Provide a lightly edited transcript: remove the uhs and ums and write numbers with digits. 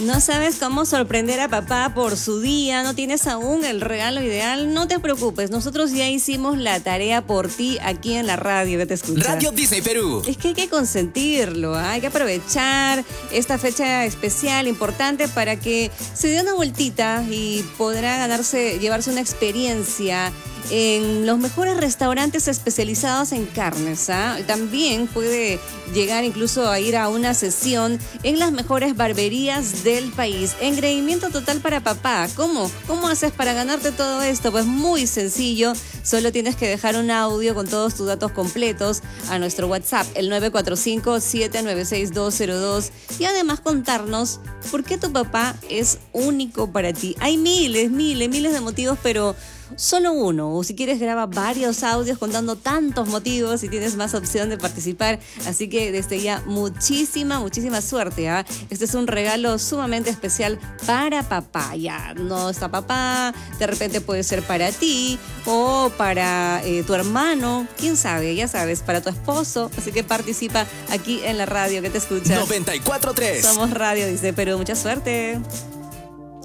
¿No sabes cómo sorprender a papá por su día? ¿No tienes aún el regalo ideal? No te preocupes, nosotros ya hicimos la tarea por ti aquí en la radio que te escucha. Radio Disney Perú. Es que hay que consentirlo, ¿eh? Hay que aprovechar esta fecha especial, importante, para que se dé una vueltita y podrá llevarse una experiencia en los mejores restaurantes especializados en carnes, ¿ah? También puede llegar incluso a ir a una sesión en las mejores barberías del país. Engreimiento total para papá. ¿Cómo? ¿Cómo haces para ganarte todo esto? Pues muy sencillo. Solo tienes que dejar un audio con todos tus datos completos a nuestro WhatsApp, el 945-796-202, y además contarnos por qué tu papá es único para ti. Hay miles de motivos, pero solo uno. O si quieres, graba varios audios contando tantos motivos y tienes más opción de participar. Así que desde ya, muchísima suerte, ¿eh? Este es un regalo sumamente especial para papá. Ya no está papá, de repente puede ser para ti o para tu hermano, quién sabe, ya sabes, para tu esposo. Así que participa aquí en la radio que te escucha. 94.3. Somos Radio Disney Perú. Mucha suerte.